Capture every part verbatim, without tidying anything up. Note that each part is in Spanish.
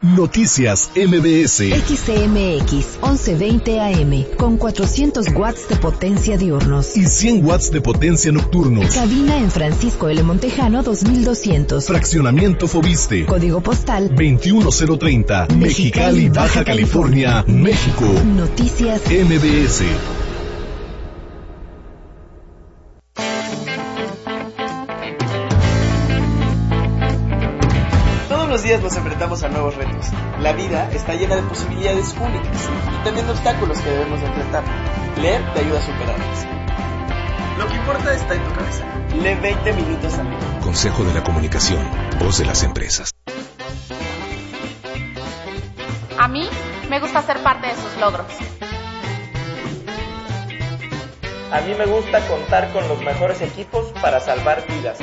Noticias M B S. X C M X once veinte A M con cuatrocientos watts de potencia diurnos y cien watts de potencia nocturnos. Cabina en Francisco L. Montejano dos mil doscientos. Fraccionamiento Fobiste. Código postal veintiuno cero treinta. Mexicali, Baja California, México. Noticias M B S. Todos los días nos enfrentamos a nuevos retos. La vida está llena de posibilidades únicas y también de obstáculos que debemos enfrentar. Leer te ayuda a superarlos. Lo que importa está en tu cabeza. Lee veinte minutos al día. Consejo de la Comunicación, voz de las empresas. A mí me gusta ser parte de sus logros. A mí me gusta contar con los mejores equipos para salvar vidas.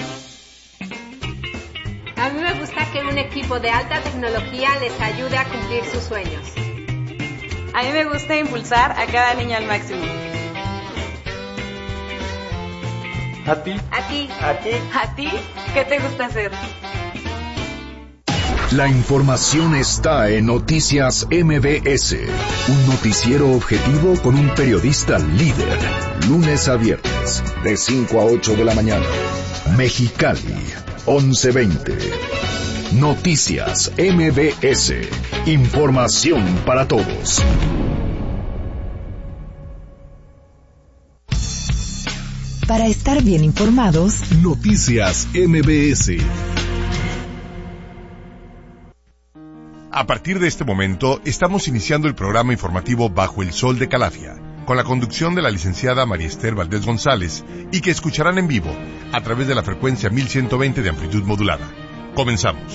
A mí me gusta que un equipo de alta tecnología les ayude a cumplir sus sueños. A mí me gusta impulsar a cada niño al máximo. ¿A ti? ¿A ti? ¿A ti? ¿A ti? ¿Qué te gusta hacer? La información está en Noticias M B S, un noticiero objetivo con un periodista líder, lunes a viernes, de cinco a ocho de la mañana. Mexicali, once veinte. Noticias M B S, información para todos. Para estar bien informados, Noticias M B S. A partir de este momento, estamos iniciando el programa informativo Bajo el Sol de Calafia, con la conducción de la licenciada María Esther Valdés González, y que escucharán en vivo a través de la frecuencia mil ciento veinte de amplitud modulada. Comenzamos.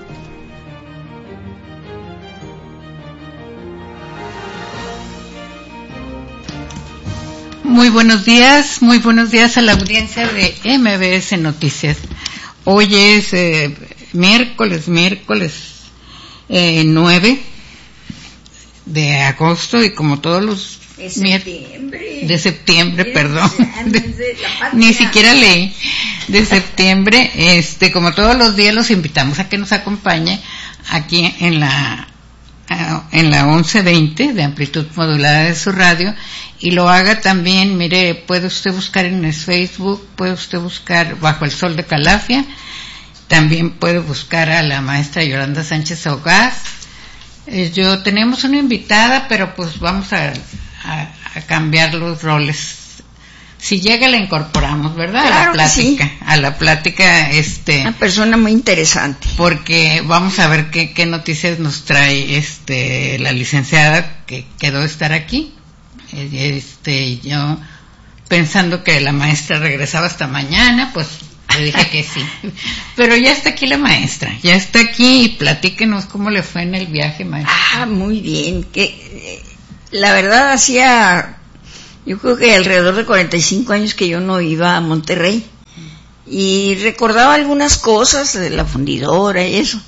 Muy buenos días, muy buenos días a la audiencia de M B S Noticias. Hoy es eh, miércoles, miércoles eh, nueve de agosto, y como todos los de septiembre, de septiembre, de, perdón, de, de, ni siquiera leí, de septiembre, este, como todos los días los invitamos a que nos acompañe aquí en la en la once veinte de amplitud modulada de su radio, y lo haga también. Mire, puede usted buscar en el Facebook, puede usted buscar Bajo el Sol de Calafia, también puede buscar a la maestra Yolanda Sánchez Augaz. Eh, yo tenemos una invitada, pero pues vamos a, a, a cambiar los roles. Si llega la incorporamos, ¿verdad? Claro, a la plática, sí. a la plática, este. Una persona muy interesante. Porque vamos a ver qué, qué noticias nos trae, este, la licenciada que quedó de estar aquí. Este, yo pensando que la maestra regresaba hasta mañana, pues le dije que sí. Pero ya está aquí la maestra, ya está aquí, y platíquenos cómo le fue en el viaje, maestra. Ah, muy bien. Que eh, la verdad hacía, yo creo que alrededor de cuarenta y cinco años que yo no iba a Monterrey, y recordaba algunas cosas de la fundidora y eso.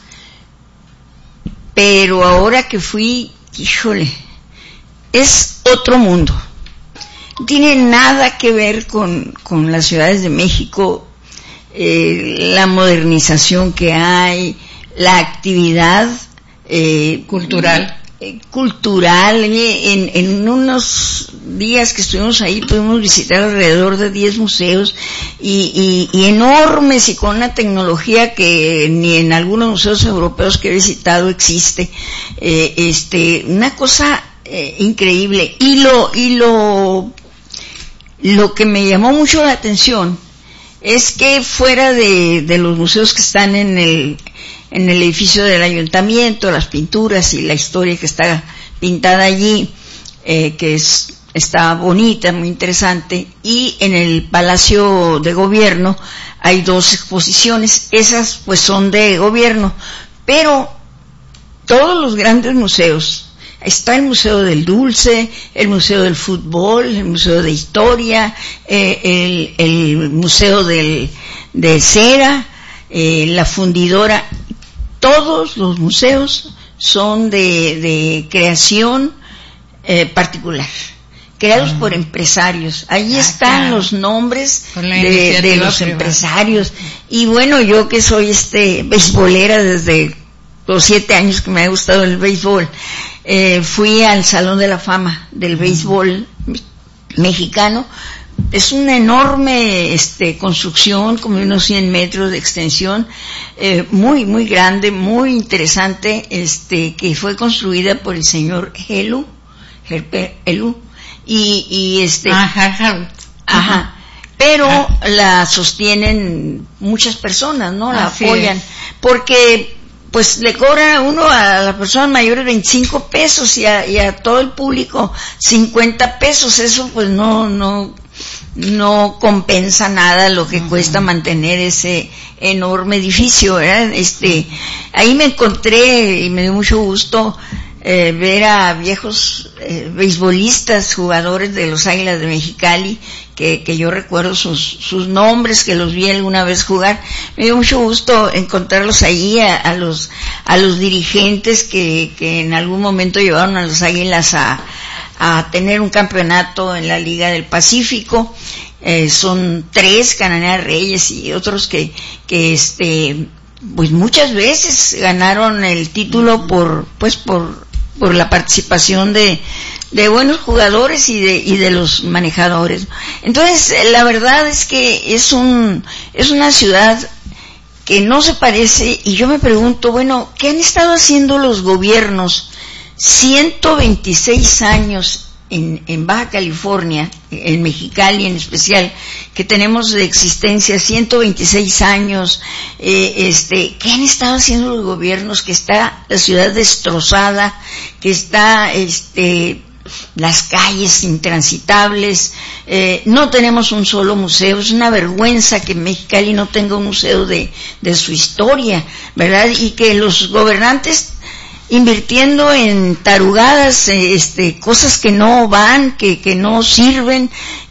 Pero ahora que fui, híjole, es otro mundo. No tiene nada que ver con, con las ciudades de México, eh, la modernización que hay, la actividad eh, cultural. Eh, cultural. En, en unos días que estuvimos ahí pudimos visitar alrededor de diez museos y, y, y enormes, y con una tecnología que ni en algunos museos europeos que he visitado existe. Eh, este, una cosa Eh, increíble. Y lo y lo lo que me llamó mucho la atención es que fuera de, de los museos que están en el en el edificio del ayuntamiento, las pinturas y la historia que está pintada allí, eh, que es está bonita, muy interesante, y en el Palacio de Gobierno hay dos exposiciones. Esas pues son de gobierno, pero todos los grandes museos, está el Museo del Dulce, el Museo del Fútbol, el Museo de Historia, eh, el, el Museo del, de Cera, eh, la Fundidora. Todos los museos son de, de creación eh, particular, creados ah. por empresarios. Ahí ah, están claro. los nombres de, de los privada. empresarios. Y bueno, yo que soy este beisbolera desde los siete años que me ha gustado el béisbol, eh, fui al Salón de la Fama del béisbol mexicano. Es una enorme este, construcción, como unos cien metros de extensión, eh, muy, muy grande, muy interesante, este, que fue construida por el señor Helu, Herbert Helu, y, y este, ajá, ajá, pero ajá. la sostienen muchas personas, ¿no? La Así apoyan, es. porque pues le cobran a uno, a las personas mayores veinticinco pesos y a, y a todo el público cincuenta pesos. Eso pues no, no, no compensa nada lo que uh-huh. cuesta mantener ese enorme edificio, ¿verdad? Este, ahí me encontré y me dio mucho gusto eh, ver a viejos eh, beisbolistas, jugadores de los Águilas de Mexicali, que, que yo recuerdo sus, sus nombres, que los vi alguna vez jugar. Me dio mucho gusto encontrarlos ahí, a, a los, a los dirigentes que, que en algún momento llevaron a los Águilas a, a tener un campeonato en la Liga del Pacífico. Eh, son tres, Cananea Reyes y otros que, que este, pues muchas veces ganaron el título por, pues por, por la participación de, de buenos jugadores y de, y de los manejadores. Entonces, la verdad es que es un, es una ciudad que no se parece, y yo me pregunto, bueno, ¿qué han estado haciendo los gobiernos ciento veintiséis años en, en Baja California, en Mexicali en especial, que tenemos de existencia ciento veintiséis años, eh, este, ¿qué han estado haciendo los gobiernos? Que está la ciudad destrozada, que está, este, las calles intransitables, eh, no tenemos un solo museo. Es una vergüenza que Mexicali no tenga un museo de, de su historia, ¿verdad? Y que los gobernantes invirtiendo en tarugadas, este, cosas que no van, que, que no sirven,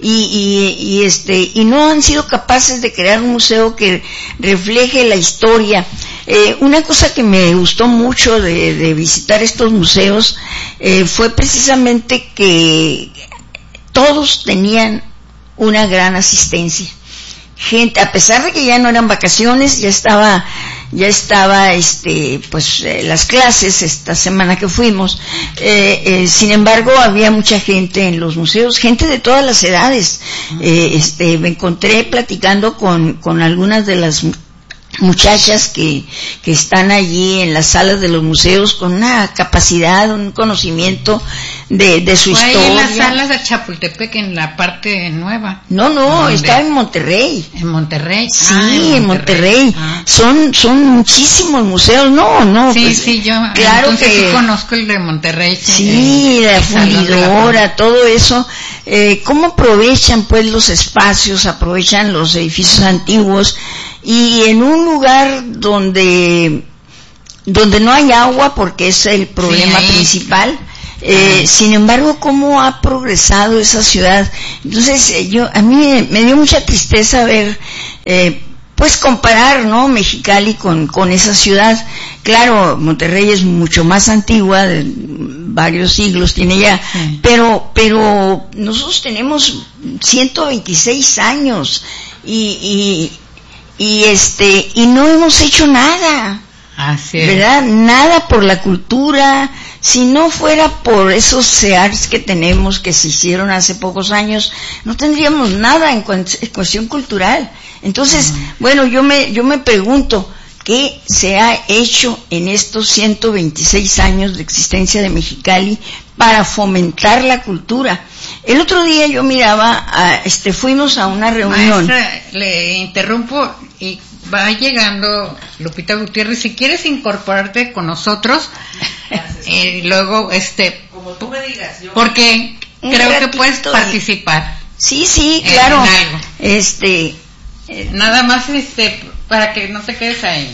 y, y, y este, y no han sido capaces de crear un museo que refleje la historia. Eh, una cosa que me gustó mucho de, de visitar estos museos, eh, fue precisamente que todos tenían una gran asistencia. Gente, a pesar de que ya no eran vacaciones, ya estaba, ya estaba, este, pues, eh, las clases esta semana que fuimos, eh, eh, sin embargo, había mucha gente en los museos, gente de todas las edades. Eh, este, me encontré platicando con, con algunas de las muchachas que, que están allí en las salas de los museos con una capacidad, un conocimiento de, de su Fue historia. Ahí en las salas de Chapultepec, en la parte nueva. No, no, estaba en Monterrey. En Monterrey. Sí, ah, en en Monterrey. Monterrey. Ah. Son, son muchísimos museos. No, no. Sí, pues, sí, yo. Claro entonces que sí conozco el de Monterrey. Sí, sí el, la el fundidora, la todo eso. Eh, ¿Cómo aprovechan pues los espacios, aprovechan los edificios antiguos? Y en un lugar donde, donde no hay agua, porque es el problema sí, principal, eh, sin embargo, ¿cómo ha progresado esa ciudad? Entonces, eh, yo, a mí me, me dio mucha tristeza ver, eh, pues comparar, ¿no? Mexicali con, con esa ciudad. Claro, Monterrey es mucho más antigua, de varios siglos tiene ya, sí. pero, pero nosotros tenemos ciento veintiséis años, y, y, y este, y no hemos hecho nada. Así es. ¿Verdad? Nada por la cultura. Si no fuera por esos C E A Rs que tenemos, que se hicieron hace pocos años, no tendríamos nada en, cu- en cuestión cultural. Entonces, uh-huh. bueno, yo me, yo me pregunto, ¿qué se ha hecho en estos ciento veintiséis años de existencia de Mexicali para fomentar la cultura? El otro día yo miraba, a, este, fuimos a una reunión. Maestra, le interrumpo y va llegando Lupita Gutiérrez. Si quieres incorporarte con nosotros, eh, luego, este, como tú me digas, yo porque creo que puedes participar. Sí, sí, claro. En algo. Este, eh, nada más, este, para que no te quedes ahí.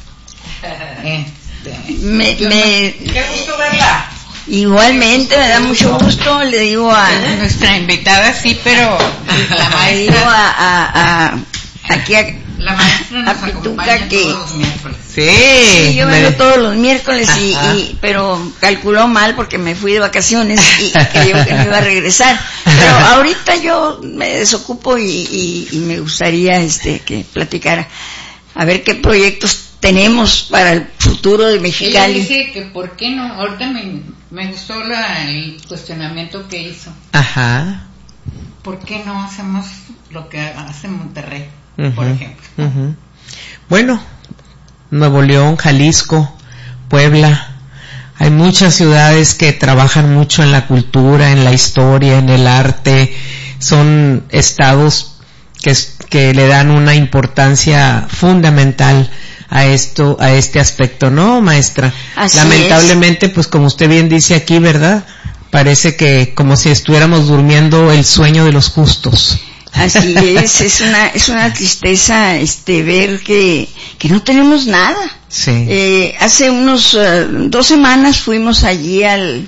Este, me, yo me, no, qué gusto verla. Igualmente, me da mucho gusto. Le digo a nuestra invitada, sí, pero la maestra, le digo a, a, a aquí a, la maestra nos a Pituca que todos los miércoles. Sí, sí, yo vengo todos los miércoles y, y pero calculó mal porque me fui de vacaciones y creyó que no iba a regresar. Pero ahorita yo me desocupo y, y, y me gustaría este que platicara a ver qué proyectos tenemos para el futuro de Mexicali. Ella dice que por qué no, ahorita me, me gustó la, el cuestionamiento que hizo. Ajá. ¿Por qué no hacemos lo que hace Monterrey, uh-huh, por ejemplo? Uh-huh. Bueno, Nuevo León, Jalisco, Puebla, hay muchas ciudades que trabajan mucho en la cultura, en la historia, en el arte, son estados que, que le dan una importancia fundamental a esto, a este aspecto, ¿no, maestra? Así Lamentablemente, es. Pues como usted bien dice aquí, ¿verdad? Parece que como si estuviéramos durmiendo el sueño de los justos. Así es, es una es una tristeza este ver que que no tenemos nada. Sí. Eh, hace unos uh, dos semanas fuimos allí al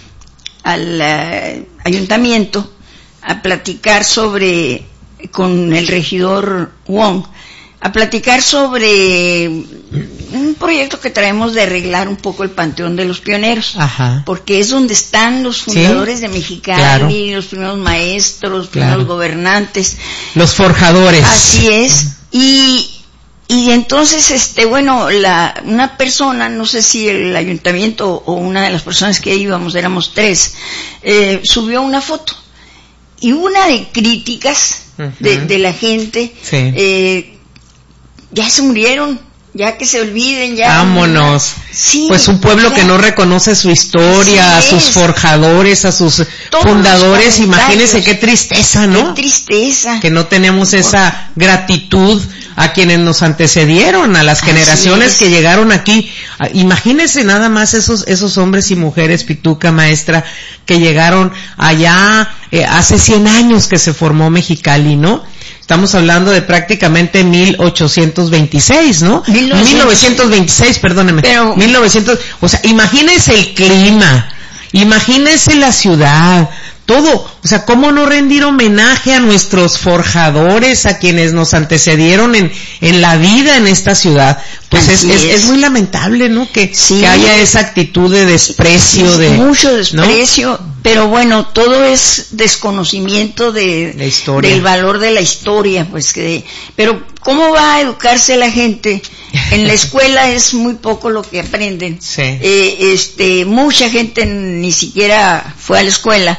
al uh, ayuntamiento a platicar sobre con el regidor Wong, a platicar sobre un proyecto que traemos de arreglar un poco el Panteón de los Pioneros. Ajá. Porque es donde están los fundadores ¿Sí? de Mexicali, claro. los primeros maestros, los primeros claro. gobernantes. Los forjadores. Así es. Y, y entonces, este, bueno, la, una persona, no sé si el ayuntamiento o una de las personas que íbamos, éramos tres, eh, subió una foto. Y una de críticas uh-huh. de, de la gente, sí. eh, ya se murieron, ya que se olviden, ya. Vámonos. Sí, pues un pueblo ya. que no reconoce su historia, a sus forjadores, a sus Todos fundadores, imagínense qué tristeza, ¿no? Qué tristeza. Que no tenemos esa gratitud a quienes nos antecedieron, a las generaciones que llegaron aquí. Imagínense nada más esos esos hombres y mujeres, Pituca, maestra, que llegaron allá eh, hace cien años que se formó Mexicali, ¿no? Estamos hablando de prácticamente mil ochocientos veintiséis, ¿no? mil novecientos veintiséis, perdóneme. Pero, mil novecientos, o sea, imagínense el clima, imagínense la ciudad, todo, o sea, cómo no rendir homenaje a nuestros forjadores, a quienes nos antecedieron en, en la vida en esta ciudad. Pues es, es, es muy lamentable, ¿no? Que, sí, que haya esa actitud de desprecio, de mucho desprecio, ¿no? Pero bueno, todo es desconocimiento de la historia, del valor de la historia, pues que, pero ¿cómo va a educarse la gente? En la escuela es muy poco lo que aprenden. Sí. Eh, este, mucha gente ni siquiera fue a la escuela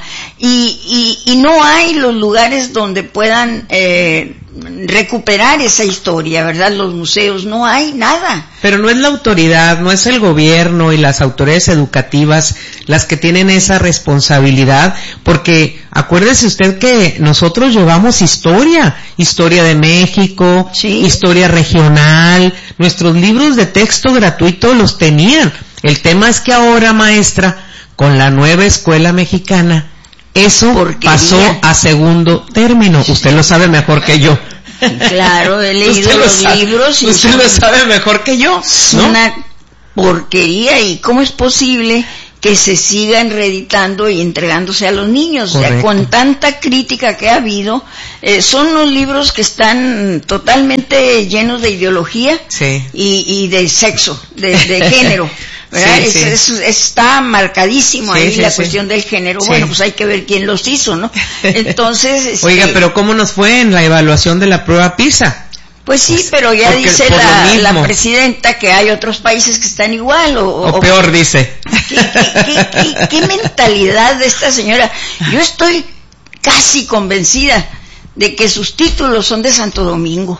y y, y no hay los lugares donde puedan eh, recuperar esa historia, ¿verdad? Los museos, no hay nada. Pero no es la autoridad, no es el gobierno y las autoridades educativas las que tienen esa responsabilidad, porque acuérdese usted que nosotros llevamos historia, historia de México, sí. historia regional, nuestros libros de texto gratuito los tenían. El tema es que ahora, maestra, con la nueva escuela mexicana, eso Porquería. pasó a segundo término. Usted lo sabe mejor que yo. Claro, he leído los sabe, libros. Y usted lo sabe mejor que yo, ¿no? Una porquería. ¿Y cómo es posible que se sigan reeditando y entregándose a los niños? Correcto. O sea, con tanta crítica que ha habido, eh, son unos libros que están totalmente llenos de ideología sí. y, y de sexo, de, de género. ¿verdad? Sí, es, sí. Es, está marcadísimo sí, ahí sí, la sí. cuestión del género. Sí. Bueno, pues hay que ver quién los hizo, ¿no? Entonces, este, oiga, pero ¿cómo nos fue en la evaluación de la prueba PISA? Pues sí, pero ya Porque, dice la, la presidenta que hay otros países que están igual o, o, o peor, dice. ¿Qué, qué, qué, qué mentalidad de esta señora? Yo estoy casi convencida de que sus títulos son de Santo Domingo.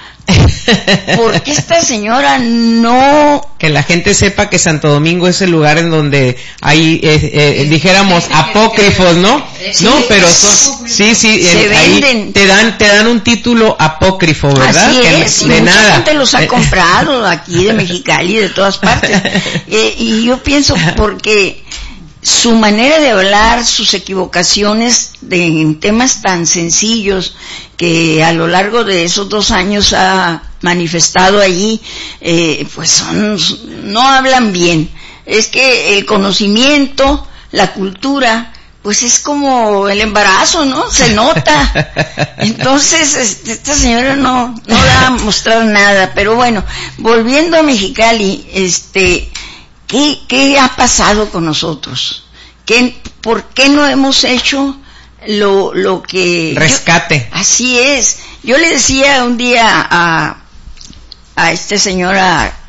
Porque esta señora no... Que la gente sepa que Santo Domingo es el lugar en donde hay, eh, eh, dijéramos, apócrifos, ¿no? Sí, no, pero son, sí, sí, se eh, ahí venden. te dan, te dan un título apócrifo, ¿verdad? Así que es, de y mucha nada. gente los ha comprado aquí de Mexicali, de todas partes. Eh, y yo pienso porque su manera de hablar, sus equivocaciones de, en temas tan sencillos que a lo largo de esos dos años ha manifestado allí, eh, pues son, no hablan bien. Es que el conocimiento, la cultura, pues es como el embarazo, ¿no? Se nota. Entonces, este, esta señora no, no va a mostrar nada. Pero bueno, volviendo a Mexicali, este, ¿qué, qué ha pasado con nosotros? ¿Qué, ¿Por qué no hemos hecho lo, lo que... Rescate. Yo, así es. Yo le decía un día a, a esta señora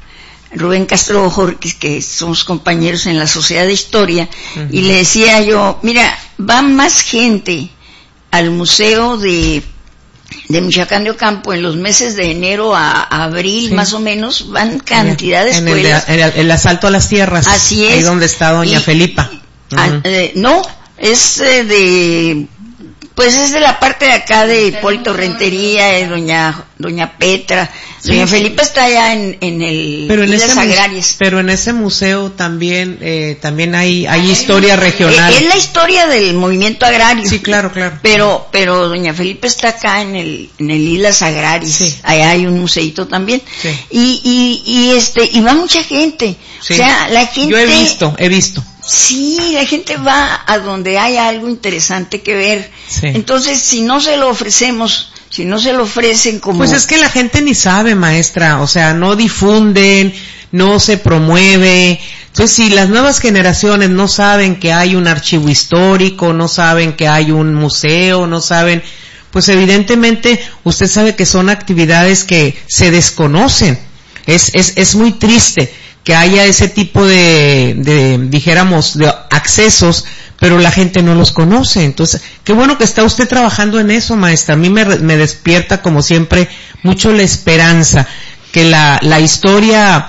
Rubén Castro Ojo, que, que somos compañeros en la Sociedad de Historia, uh-huh. y le decía yo, mira, va más gente al museo de de Michoacán de Ocampo en los meses de enero a, a abril, sí. más o menos, van cantidad de escuelas. En el, en el, el asalto a las tierras. Así es. Ahí donde está doña y, Felipa. Uh-huh. A, eh, no, es eh, de... Pues es de la parte de acá de Hipólito Rentería, de doña doña Petra. Sí. Doña Felipa está allá en, en el pero en Islas ese Agrarias. Pero en ese museo también eh, también hay hay historia regional. Eh, es la historia del movimiento agrario. Sí, claro, claro. Pero pero doña Felipa está acá en el en el Islas Agrarias. Sí. Allá hay un museito también. Sí. Y y y este y va mucha gente. Sí. O sea, la gente. Yo he visto, he visto. Sí, la gente va a donde hay algo interesante que ver. Sí. Entonces, si no se lo ofrecemos, si no se lo ofrecen como... Pues es que la gente ni sabe, maestra, o sea, no difunden, no se promueve. Entonces, si las nuevas generaciones no saben que hay un archivo histórico, no saben que hay un museo, no saben, pues evidentemente usted sabe que son actividades que se desconocen. Es, es, es muy triste que haya ese tipo de, de, dijéramos, de accesos, pero la gente no los conoce. Entonces, qué bueno que está usted trabajando en eso, maestra. A mí me, me despierta, como siempre, mucho la esperanza que la, la historia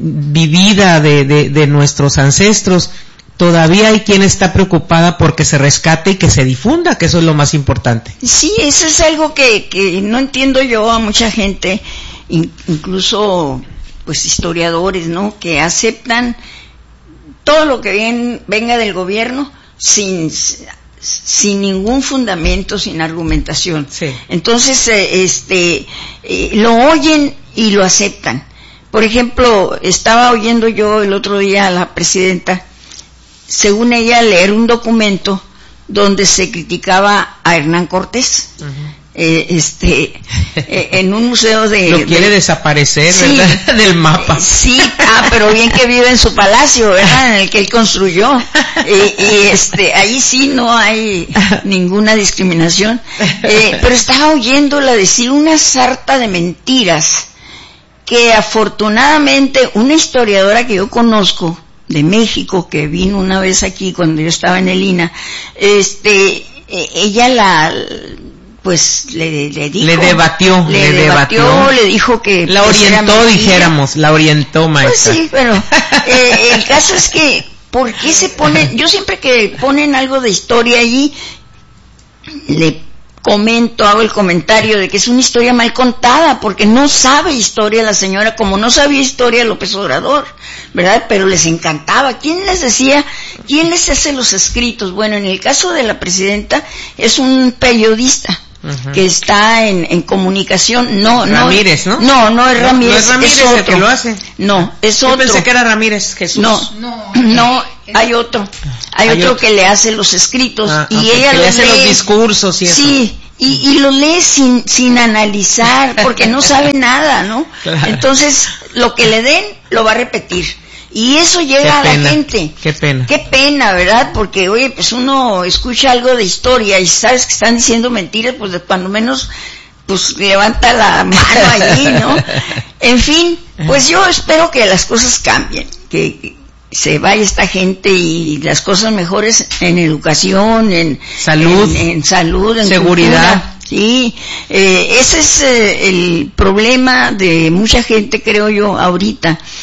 vivida de, de, de nuestros ancestros, todavía hay quien está preocupada porque se rescate y que se difunda, que eso es lo más importante. Sí, eso es algo que, que no entiendo yo a mucha gente, incluso pues historiadores, ¿no? Que aceptan todo lo que ven, venga del gobierno sin sin ningún fundamento, sin argumentación. Sí. Entonces, eh, este, eh, lo oyen y lo aceptan. Por ejemplo, estaba oyendo yo el otro día a la presidenta, según ella, leer un documento donde se criticaba a Hernán Cortés. Uh-huh. Eh, este eh, en un museo de... Lo quiere de, desaparecer, sí, ¿verdad? Del mapa. Eh, sí, ah, pero bien que vive en su palacio, ¿verdad? En el que él construyó. Eh, y este, ahí sí no hay ninguna discriminación. Eh, pero estaba oyéndola decir una sarta de mentiras que afortunadamente una historiadora que yo conozco de México, que vino una vez aquí cuando yo estaba en el I N A, este, eh, ella la... pues le, le dijo, le debatió, le, le debatió, debatió, le dijo que la pues, orientó, dijéramos, la orientó, maestra. Pues sí, pero eh, el caso es que, ¿por qué se ponen? Yo siempre que ponen algo de historia allí, le comento, hago el comentario de que es una historia mal contada, porque no sabe historia la señora, como no sabía historia López Obrador, ¿verdad? Pero les encantaba. ¿Quién les decía? ¿Quién les hace los escritos? Bueno, en el caso de la presidenta, es un periodista. Uh-huh. Que está en, en comunicación, no, Ramírez, no, ¿no? No, no es Ramírez, no es Ramírez es otro. El que lo hace. No, es Yo otro. pensé que era Ramírez Jesús. No, no, no hay otro, hay, hay otro, otro que le hace los escritos ah, y okay, ella que lo le hace lee, los discursos y eso. Sí, y, y lo lee sin, sin analizar, porque no sabe nada, ¿no? Claro. Entonces, lo que le den, lo va a repetir. Y eso llega a la gente. Qué pena. Qué pena, ¿verdad? Porque, oye, pues uno escucha algo de historia y sabes que están diciendo mentiras, pues cuando menos, pues levanta la mano allí, ¿no? En fin, pues yo espero que las cosas cambien, que se vaya esta gente y las cosas mejores en educación, en salud, en, en salud, en seguridad. Cultura. Sí, eh, ese es eh, el problema de mucha gente, creo yo, ahorita.